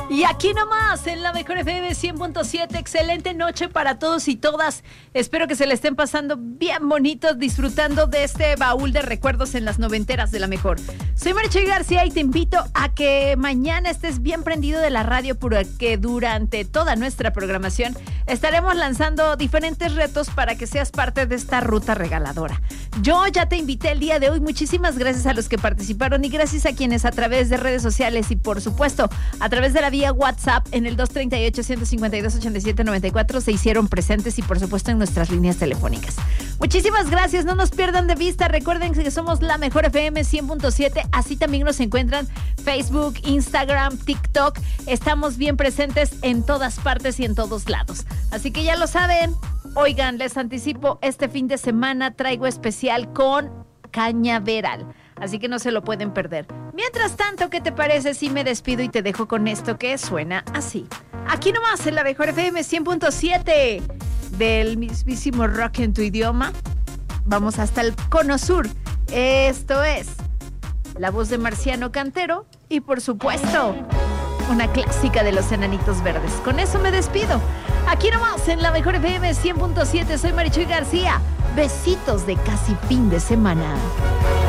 Y aquí nomás, en la Mejor FM 100.7, excelente noche para todos y todas. Espero que se le estén pasando bien bonitos, disfrutando de este baúl de recuerdos en las noventeras de la Mejor. Soy Marichuy García y te invito a que mañana estés bien prendido de la radio, porque durante toda nuestra programación estaremos lanzando diferentes retos para que seas parte de esta ruta regaladora. Yo ya te invité el día de hoy. Muchísimas gracias a los que participaron y gracias a quienes a través de redes sociales y por supuesto a través de la vía WhatsApp en el 238-152-8794 se hicieron presentes y por supuesto en nuestras líneas telefónicas. Muchísimas gracias, no nos pierdan de vista. Recuerden que somos la Mejor FM 100.7, así también nos encuentran Facebook, Instagram, TikTok. Estamos bien presentes en todas partes y en todos lados. Así que ya lo saben. Oigan, les anticipo, este fin de semana traigo especial con Cañaveral, así que no se lo pueden perder. Mientras tanto, ¿qué te parece si me despido y te dejo con esto que suena así? Aquí nomás en la Mejor FM 100.7 del mismísimo rock en tu idioma. Vamos hasta el Cono Sur. Esto es la voz de Marciano Cantero y por supuesto una clásica de los Enanitos Verdes. Con eso me despido. Aquí nomás en la Mejor FM 100.7. Soy Marichuy García. Besitos de casi fin de semana.